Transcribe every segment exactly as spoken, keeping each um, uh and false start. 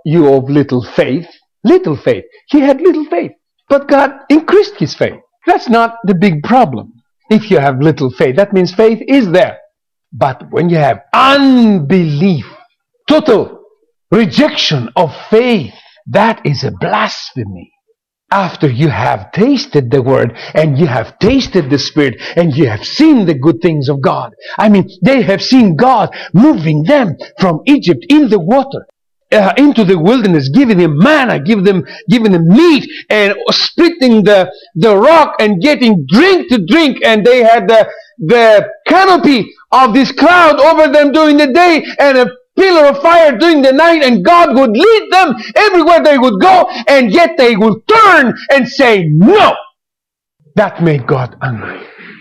you of little faith. Little faith. He had little faith. But God increased his faith. That's not the big problem. If you have little faith, that means faith is there. But when you have unbelief, total rejection of faith, that is a blasphemy. After you have tasted the Word, and you have tasted the Spirit, and you have seen the good things of God. I mean, they have seen God moving them from Egypt in the water, uh, into the wilderness, giving them manna, giving them, giving them meat, and splitting the, the rock, and getting drink to drink, and they had the, the canopy of this cloud over them during the day, and a pillar of fire during the night, and God would lead them everywhere they would go, and yet they would turn and say no. That made God angry.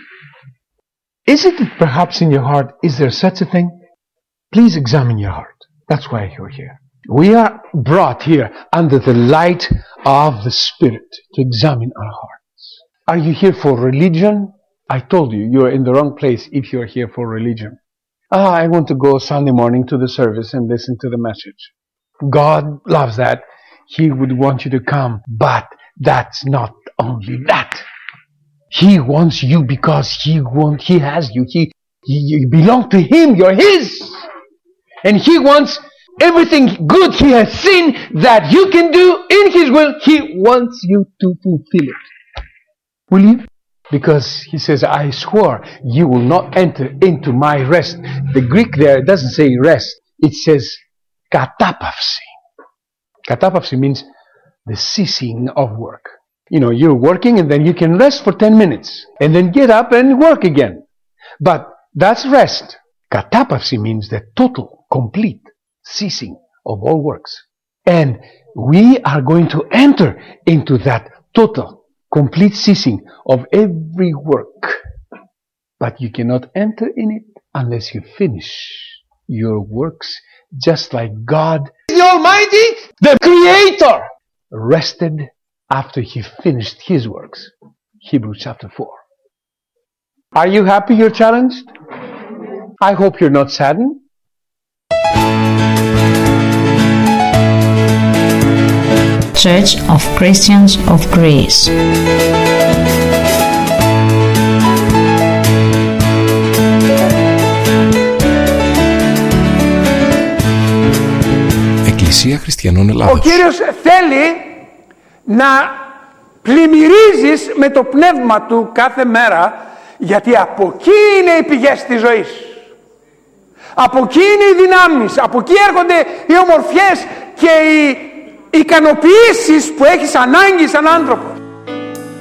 Isn't it perhaps in your heart, is there such a thing? Please examine your heart. That's why you're here. We are brought here under the light of the Spirit to examine our hearts. Are you here for religion? I told you, you're in the wrong place if you're here for religion. Ah, I want to go Sunday morning to the service and listen to the message. God loves that. He would want you to come. But that's not only that. He wants you because He wants, He has you. He, he, you belong to Him. You're His. And He wants everything good He has seen that you can do in His will. He wants you to fulfill it. Will you? Because He says, I swore you will not enter into my rest. The Greek there doesn't say rest. It says katapavsi. Katapavsi means the ceasing of work. You know, you're working and then you can rest for ten minutes. And then get up and work again. But that's rest. Katapavsi means the total, complete ceasing of all works. And we are going to enter into that total, complete ceasing of every work. But you cannot enter in it unless you finish your works, just like God, the Almighty, the Creator, rested after He finished His works. Hebrews chapter four. Are you happy you're challenged? I hope you're not saddened. Church of Christians of Greece. Εκκλησία Χριστιανών Ελλάδος. Ο Κύριος θέλει να πλημμυρίζεις με το πνεύμα Του κάθε μέρα, γιατί από εκεί είναι οι πηγές της ζωής. Από εκεί είναι οι δυνάμεις, από εκεί έρχονται οι ομορφιές και οι ικανοποιήσεις που έχεις ανάγκη σαν άνθρωπο.